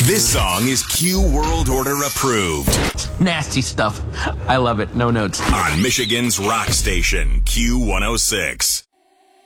This song is Q World Order approved. Nasty stuff. I love it. No notes. On Michigan's rock station, Q106.